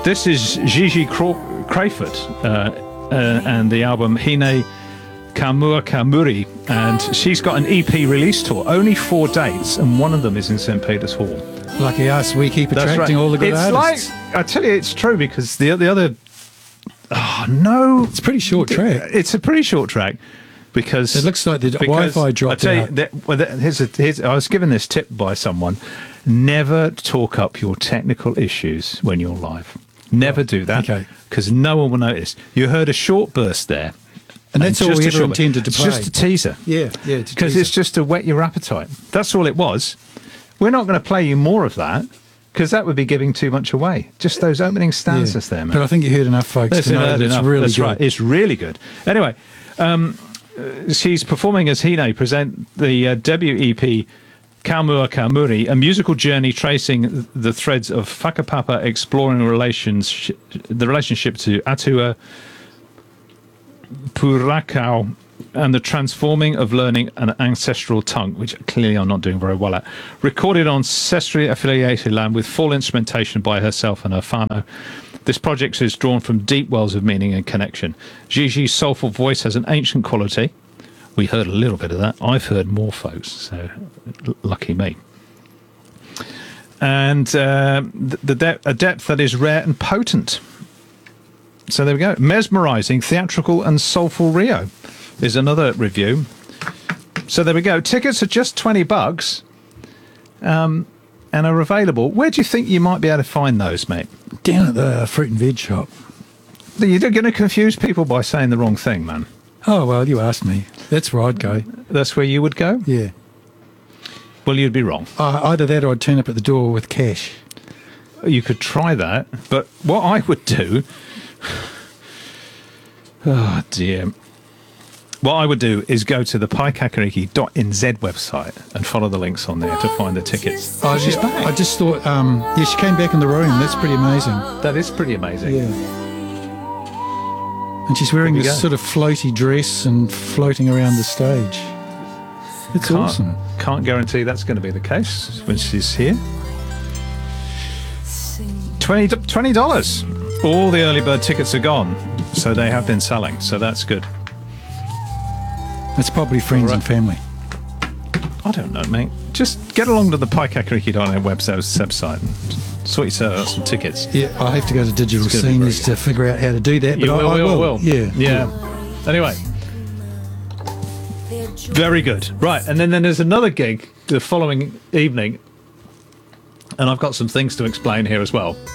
This is Gigi Crayford and the album Hine Kamua Kamuri, and she's got an EP release tour, only 4 dates, and one of them is in St. Peter's Hall. Lucky us, we keep That's attracting right. all the good artists. Like, I tell you, it's true, because the other... Oh, no. It's a pretty short track. It's a pretty short track, because... It looks like the Wi-Fi dropped out. I was given this tip by someone. Never talk up your technical issues when you're live. Never do that, because no one will notice. You heard a short burst there. And that's all we ever intended to play. It's just a teaser. Yeah. Because it's just to whet your appetite. That's all it was. We're not going to play you more of that, because that would be giving too much away. Just those opening stanzas there, man. But I think you heard enough, folks, to know that it's really That's good. right. It's really good. Anyway, she's performing as Hine present the debut EP Kamua Kamuri, a musical journey tracing the threads of Whakapapa exploring the relationship to Atua Purakau and the transforming of learning an ancestral tongue, which clearly I'm not doing very well at. Recorded on ancestrally affiliated land with full instrumentation by herself and her whānau. This project is drawn from deep wells of meaning and connection. Gigi's soulful voice has an ancient quality. We heard a little bit of that. I've heard more, folks, so lucky me. And a depth that is rare and potent. So there we go. Mesmerising, theatrical and soulful Rio is another review. So there we go. Tickets are just $20 and are available. Where do you think you might be able to find those, mate? Down at the fruit and veg shop. You're going to confuse people by saying the wrong thing, man. Oh, well, you asked me. That's where I'd go. That's where you would go? Yeah. Well, you'd be wrong. Either that or I'd turn up at the door with cash. You could try that, but what I would do... Oh, dear. What I would do is go to the paikakariki.nz website and follow the links on there to find the tickets. I just thought, she came back in the room. That's pretty amazing. That is pretty amazing. Yeah. And she's wearing this sort of floaty dress and floating around the stage. It's awesome. Can't guarantee that's going to be the case when she's here. $20. All the early bird tickets are gone, so they have been selling, so that's good. It's probably friends and family. I don't know, mate. Just get along to the paikakariki.net website and sort yourself out some tickets. Yeah, I have to go to Digital Scenes to figure out how to do that. But I will. Yeah. Anyway. Very good. Right, and then there's another gig the following evening, and I've got some things to explain here as well.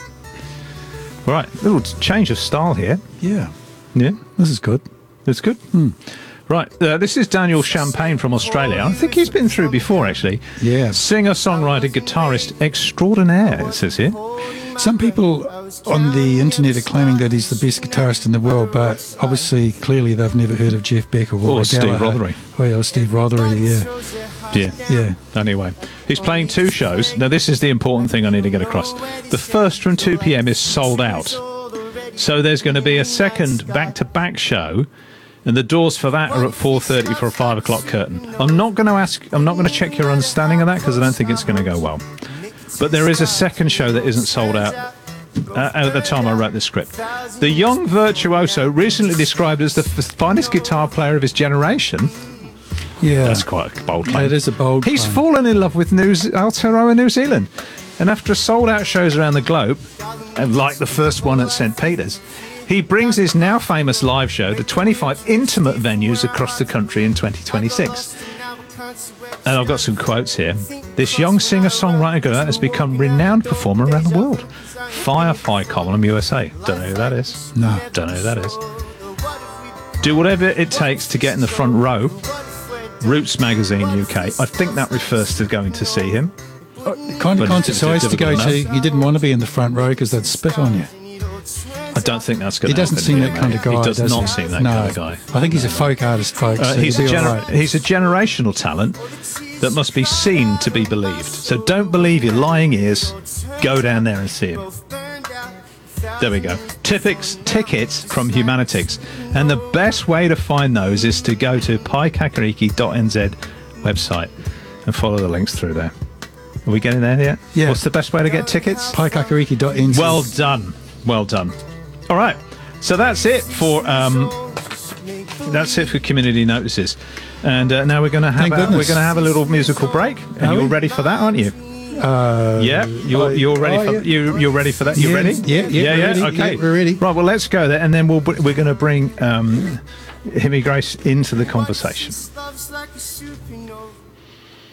All right, a little change of style here. Yeah. Yeah? This is good. It's good? Right, this is Daniel Champagne from Australia. I think he's been through before, actually. Yeah. Singer, songwriter, guitarist extraordinaire, it says here. Some people on the internet are claiming that he's the best guitarist in the world, but obviously, clearly, they've never heard of Jeff Beck or Steve Rothery. Well, Steve Rothery, Yeah. Anyway, he's playing 2 shows. Now, this is the important thing I need to get across. The first from 2 p.m. is sold out. So there's going to be a second back-to-back show, and the doors for that are at 4:30 for a 5 o'clock curtain. I'm not going to check your understanding of that, because I don't think it's going to go well. But there is a second show that isn't sold out at the time I wrote the script. The young virtuoso, recently described as the finest guitar player of his generation. Yeah. That's quite a bold claim. It is a bold He's claim. fallen in love with Aotearoa, New Zealand. And after sold-out shows around the globe, and like the first one at St. Peter's, he brings his now famous live show to 25 intimate venues across the country in 2026. And I've got some quotes here. This young singer-songwriter has become a renowned performer around the world. Firefly column USA. Don't know who that is. No. Don't know who that is. Do whatever it takes to get in the front row. Roots Magazine UK. I think that refers to going to see him. Kind of concert I used to go to, you didn't want to be in the front row because they'd spit on you. I don't think that's going to happen. He doesn't seem that kind of guy. He does not seem that kind of guy. I think he's a folk artist, folks. So he's a generational talent that must be seen to be believed. So don't believe your lying ears. Go down there and see him. There we go. Tickets from Humanitics. And the best way to find those is to go to paikakariki.nz website and follow the links through there. Are we getting there yet? Yeah. What's the best way to get tickets? paikakariki.nz. Well done. Well done. All right. So that's it for community notices, and now we're going to have a little musical break, and you're ready for that, aren't you? Yeah, you're ready for you're ready for that. You ready? Yeah. Okay, we're ready. Right. Well, let's go there, and then we're going to bring Himmy Grace into the conversation.